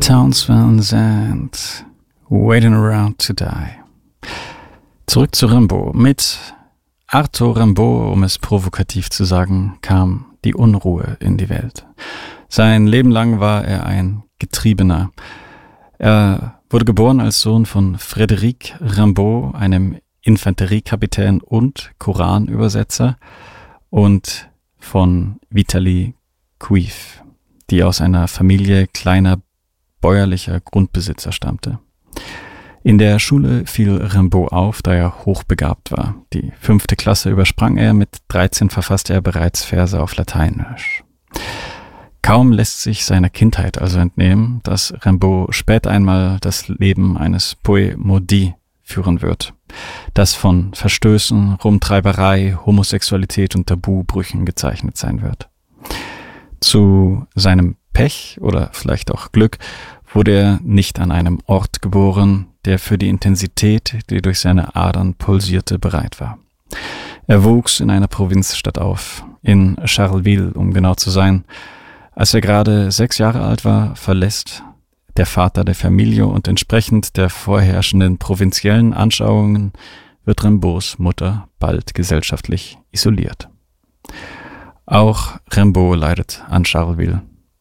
Towns Van Zandt, Waiting Around to Die. Zurück zu Rimbaud. Mit Arthur Rimbaud, um es provokativ zu sagen, kam die Unruhe in die Welt. Sein Leben lang war er ein Getriebener. Er wurde geboren als Sohn von Frédéric Rimbaud, einem Infanteriekapitän und Koranübersetzer, und von Vitalie Cuif, die aus einer Familie kleiner bäuerlicher Grundbesitzer stammte. In der Schule fiel Rimbaud auf, da er hochbegabt war. Die 5. Klasse übersprang er, mit 13 verfasste er bereits Verse auf Lateinisch. Kaum lässt sich seiner Kindheit also entnehmen, dass Rimbaud später einmal das Leben eines Poet maudit führen wird, das von Verstößen, Rumtreiberei, Homosexualität und Tabubrüchen gezeichnet sein wird. Zu seinem Pech oder vielleicht auch Glück wurde er nicht an einem Ort geboren, der für die Intensität, die durch seine Adern pulsierte, bereit war. Er wuchs in einer Provinzstadt auf, in Charleville, um genau zu sein. Als er gerade 6 Jahre alt war, verlässt der Vater der Familie und entsprechend der vorherrschenden provinziellen Anschauungen wird Rimbauds Mutter bald gesellschaftlich isoliert. Auch Rimbaud leidet an Charleville.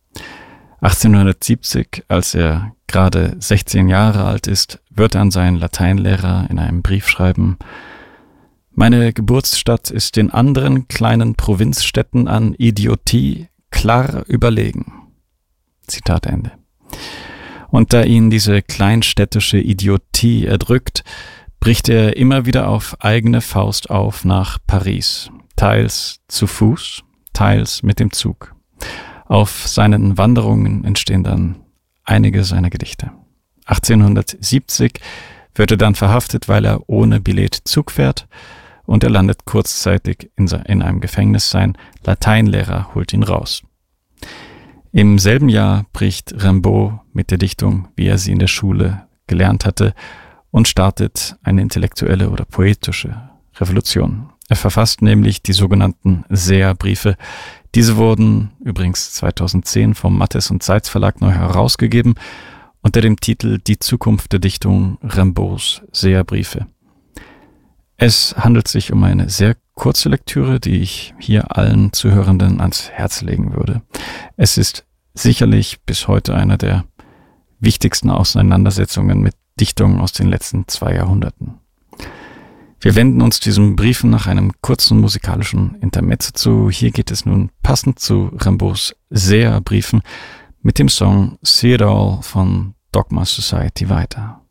1870, als er gerade 16 Jahre alt ist, wird er an seinen Lateinlehrer in einem Brief schreiben: Meine Geburtsstadt ist den anderen kleinen Provinzstädten an Idiotie klar überlegen. Zitat Ende. Und da ihn diese kleinstädtische Idiotie erdrückt, bricht er immer wieder auf eigene Faust auf nach Paris, teils zu Fuß, teils mit dem Zug. Auf seinen Wanderungen entstehen dann einige seiner Gedichte. 1870 wird er dann verhaftet, weil er ohne Billett Zug fährt, und er landet kurzzeitig in einem Gefängnis. Sein Lateinlehrer holt ihn raus. Im selben Jahr bricht Rimbaud mit der Dichtung, wie er sie in der Schule gelernt hatte, und startet eine intellektuelle oder poetische Revolution. Er verfasst nämlich die sogenannten Seherbriefe. Diese wurden übrigens 2010 vom Matthes und Seitz Verlag neu herausgegeben unter dem Titel Die Zukunft der Dichtung, Rimbauds Seherbriefe. Es handelt sich um eine sehr kurze Lektüre, die ich hier allen Zuhörenden ans Herz legen würde. Es ist sicherlich bis heute einer der wichtigsten Auseinandersetzungen mit Dichtungen aus den letzten 2 Jahrhunderten. Wir wenden uns diesen Briefen nach einem kurzen musikalischen Intermezzo zu. Hier geht es nun passend zu Rimbauds Seherbriefen mit dem Song See It All von Dogma Society weiter.